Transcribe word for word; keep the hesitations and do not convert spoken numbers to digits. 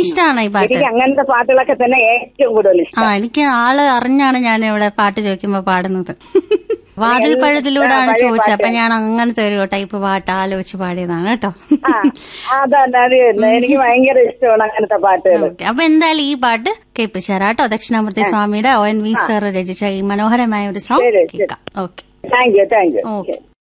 ഇഷ്ടമാണ് ഈ പാട്ട്. എനിക്ക് അങ്ങനത്തെ പാട്ടുകളൊക്കെ തന്നെ ഏറ്റവും കൂടുതൽ ഇഷ്ടം. ആ എനിക്ക് ആള് അറിഞ്ഞാണ് ഞാൻ ഇവിടെ പാട്ട് ചോദിക്കുമ്പോ പാടുന്നത്. വാതിൽ പഴുതിലൂടെയാണ് ചോദിച്ചത്. അപ്പൊ ഞാൻ അങ്ങനത്തെ ഒരു ടൈപ്പ് പാട്ട് ആലോചിച്ച് പാടിയതാണ് കേട്ടോ. അതാണ് എനിക്ക് ഭയങ്കര ഇഷ്ടമാണ് അങ്ങനത്തെ പാട്ടുകൾ. അപ്പൊ എന്തായാലും ഈ പാട്ട് കേൾപ്പിച്ചാരാ കേട്ടോ. ദക്ഷിണാമൂർത്തി സ്വാമിയുടെ ഒ എൻ വി സാർ രചിച്ച ഈ മനോഹരമായ ഒരു സോങ് കേൾക്കാം. Okay, thank you thank you. Okay.